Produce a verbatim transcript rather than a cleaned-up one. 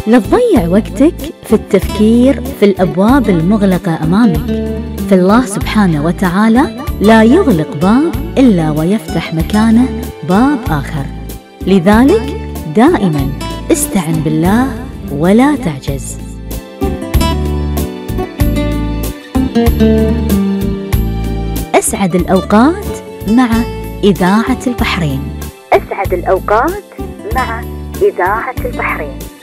لا تضيع وقتك في التفكير في الأبواب المغلقة أمامك، فالله سبحانه وتعالى لا يغلق باب إلا ويفتح مكانه باب آخر. لذلك دائما استعن بالله ولا تعجز. أسعد الأوقات مع إذاعة البحرين. أسعد الأوقات مع إذاعة البحرين.